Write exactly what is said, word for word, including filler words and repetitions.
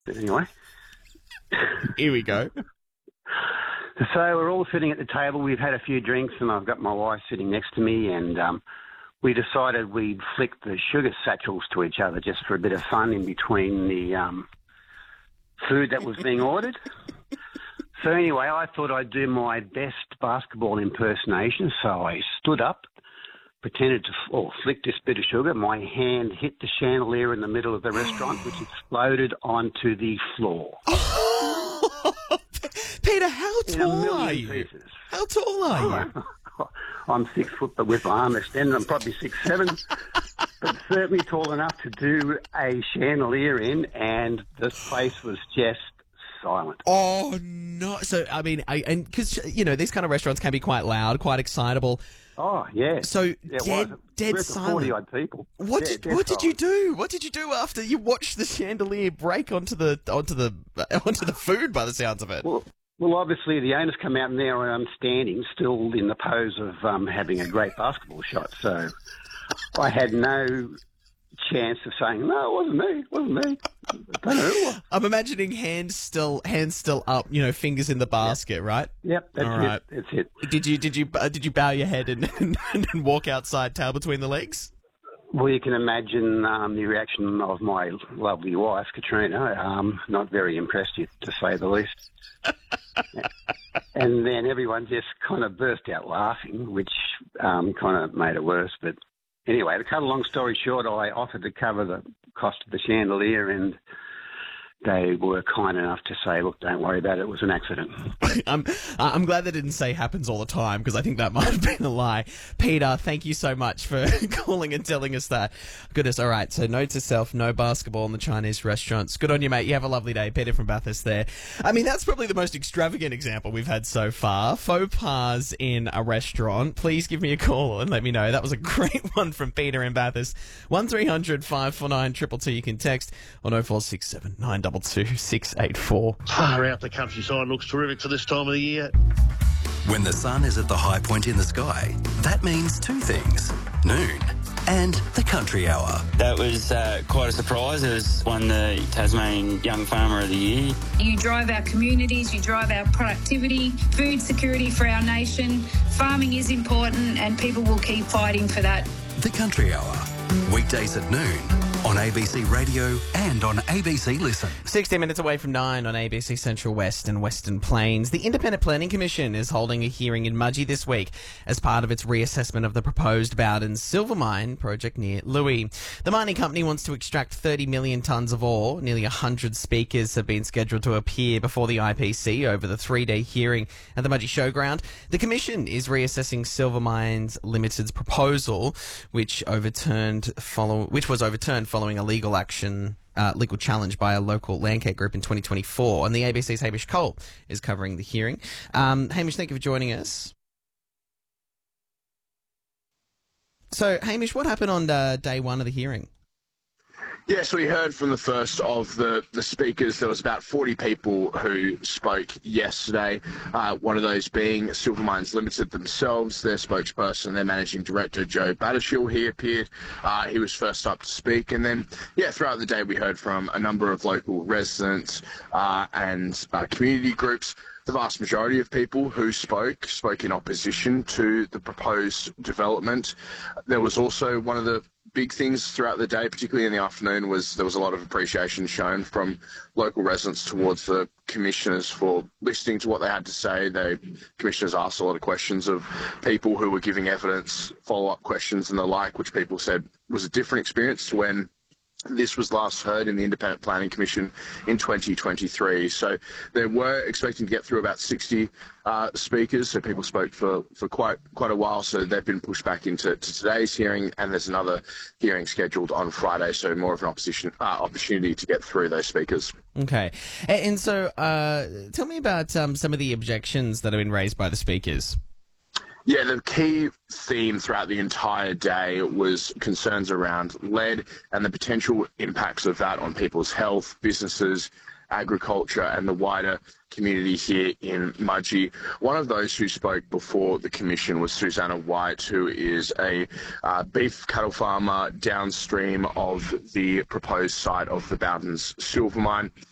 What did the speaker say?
But anyway. Here we go. So we're all sitting at the table. We've had a few drinks, and I've got my wife sitting next to me, and um, we decided we'd flick the sugar satchels to each other just for a bit of fun in between the um, food that was being ordered. So anyway, I thought I'd do my best basketball impersonation, so I stood up, pretended to or flick this bit of sugar. My hand hit the chandelier in the middle of the restaurant, which exploded onto the floor. Peter, how in tall a million are you? pieces. How tall are you? I'm six foot, but with my arm extended, I'm probably six seven, but certainly tall enough to do a chandelier in, and this place was just silent. Oh, no. So, I mean, I, and because, you know, these kind of restaurants can be quite loud, quite excitable. Oh, yeah. So, yeah, dead, was. dead We're silent. forty-odd people. What Dead- did dead What did you silent. do? What did you do after you watched the chandelier break onto the onto the onto the food? By the sounds of it. Well, well, obviously the owners come out and there I'm standing, still in the pose of um, having a great basketball shot. So I had no chance of saying, no, it wasn't me, it wasn't me. I don't know who it was. I'm imagining hands still hands still up, you know, fingers in the basket, right? Yep, that's All it. right. That's it. Did you did you uh, did you bow your head and, and, and walk outside, tail between the legs? Well, you can imagine um, the reaction of my lovely wife, Katrina. Um, not very impressed, to say the least. And then everyone just kind of burst out laughing, which um, kind of made it worse. But anyway, to cut a long story short, I offered to cover the cost of the chandelier, and they were kind enough to say, look, don't worry about it, it was an accident. I'm I'm glad they didn't say happens all the time, because I think that might have been a lie. Peter, thank you so much for calling and telling us that. Goodness, all right, so note to self, no basketball in the Chinese restaurants. Good on you, mate. You have a lovely day. Peter from Bathurst there. I mean, that's probably the most extravagant example we've had so far. Faux pas in a restaurant. Please give me a call and let me know. That was a great one from Peter in Bathurst. one three hundred five four nine two two two. You can text on oh four six seven nine two two six eight four. Far out the countryside looks terrific for this time of the year. When the sun is at the high point in the sky, that means two things: noon and the country hour. That was uh, quite a surprise. It was won the Tasmanian Young Farmer of the Year. You drive our communities, you drive our productivity, food security for our nation. Farming is important and people will keep fighting for that. The country hour, weekdays at noon on A B C Radio and on A B C Listen. sixteen minutes away from nine on A B C Central West and Western Plains. The Independent Planning Commission is holding a hearing in Mudgee this week as part of its reassessment of the proposed Bowden silver mine project near Louis. The mining company wants to extract thirty million tonnes of ore. Nearly one hundred speakers have been scheduled to appear before the I P C over the three-day hearing at the Mudgee Showground. The Commission is reassessing Silver Mines Limited's proposal, which overturned follow, which was overturned following a legal action, uh, legal challenge by a local landcare group in twenty twenty-four. And the A B C's Hamish Cole is covering the hearing. Um, Hamish, thank you for joining us. So, Hamish, what happened on uh, day one of the hearing? Yes, we heard from the first of the, the speakers. There was about forty people who spoke yesterday, uh, one of those being Silver Mines Limited themselves, their spokesperson, their managing director, Joe Battershill. He appeared. Uh, he was first up to speak. And then, yeah, throughout the day we heard from a number of local residents uh, and uh, community groups. The vast majority of people who spoke spoke in opposition to the proposed development. There was also one of the big things throughout the day, particularly in the afternoon, was there was a lot of appreciation shown from local residents towards the commissioners for listening to what they had to say. The commissioners asked a lot of questions of people who were giving evidence, follow-up questions and the like, which people said was a different experience to when this was last heard in the Independent Planning Commission in twenty twenty-three. So they were expecting to get through about sixty uh, speakers. So people spoke for, for quite quite a while. So they've been pushed back into to today's hearing, and there's another hearing scheduled on Friday. So more of an opposition uh, opportunity to get through those speakers. Okay. And, and so uh, tell me about um, some of the objections that have been raised by the speakers. Yeah, the key theme throughout the entire day was concerns around lead and the potential impacts of that on people's health, businesses, agriculture and the wider community here in Mudgee. One of those who spoke before the commission was Susanna White, who is a uh, beef cattle farmer downstream of the proposed site of the Bowdens silver mine.